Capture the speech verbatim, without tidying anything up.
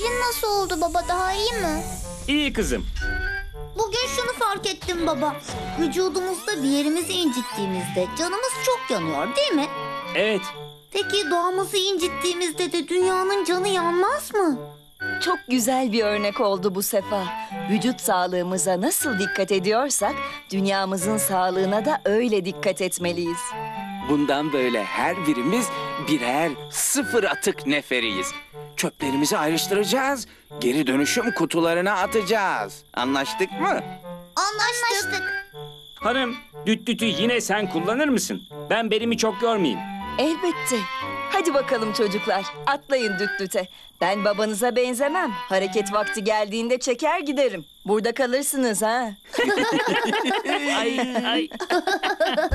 Elin nasıl oldu baba, daha iyi mi? İyi kızım. Bugün şunu fark ettim baba. Vücudumuzda bir yerimizi incittiğimizde canımız çok yanıyor değil mi? Evet. Peki doğamızı incittiğimizde de dünyanın canı yanmaz mı? Çok güzel bir örnek oldu bu Sefa. Vücut sağlığımıza nasıl dikkat ediyorsak, dünyamızın sağlığına da öyle dikkat etmeliyiz. Bundan böyle her birimiz birer sıfır atık neferiyiz. Çöplerimizi ayrıştıracağız, geri dönüşüm kutularına atacağız. Anlaştık mı? Anlaştık. Hanım, düt dütü yine sen kullanır mısın? Ben belimi çok yormayayım. Elbette. Hadi bakalım çocuklar, atlayın düt düte. Ben babanıza benzemem. Hareket vakti geldiğinde çeker giderim. Burada kalırsınız ha. Ay ay.